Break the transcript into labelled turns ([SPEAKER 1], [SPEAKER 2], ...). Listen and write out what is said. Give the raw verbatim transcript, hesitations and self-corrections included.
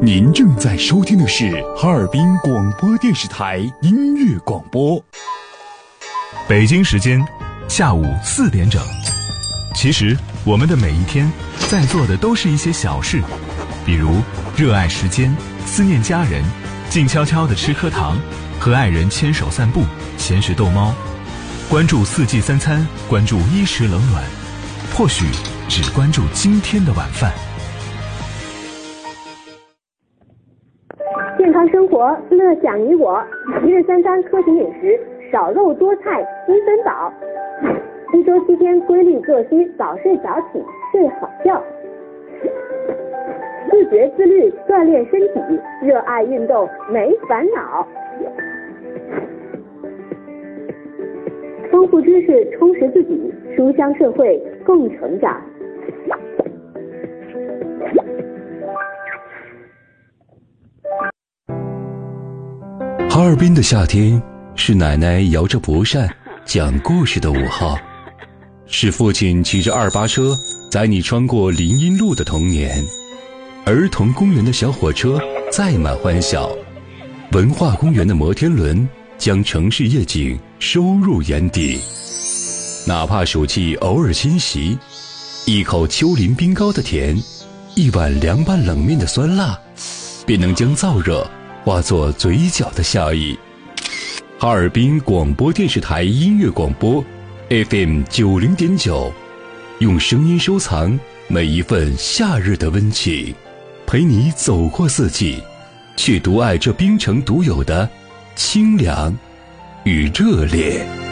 [SPEAKER 1] 您正在收听的是哈尔滨广播电视台音乐广播。
[SPEAKER 2] 北京时间下午四点整。其实我们的每一天在做的都是一些小事，比如热爱时间，思念家人，静悄悄地吃颗糖，和爱人牵手散步，闲时逗猫，关注四季三餐，关注衣食冷暖，或许只关注今天的晚饭。
[SPEAKER 3] 健康生活，乐享你我。一日三餐科学饮食，少肉多菜，积分饱。一周七天规律作息，早睡早起，睡好觉。自觉自律，锻炼身体，热爱运动，没烦恼。丰富知识，充实自己，书香社会，共成长。
[SPEAKER 1] 哈尔滨的夏天是奶奶摇着蒲扇讲故事的午后，是父亲骑着二八车载你穿过林荫路的童年，儿童公园的小火车载满欢笑，文化公园的摩天轮将城市夜景收入眼底。哪怕暑气偶尔侵袭，一口丘陵冰糕的甜，一碗凉拌冷面的酸辣，便能将燥热化作嘴角的笑意。哈尔滨广播电视台音乐广播 F M 九零点九，用声音收藏每一份夏日的温情，陪你走过四季，却独爱这冰城独有的清凉与热烈。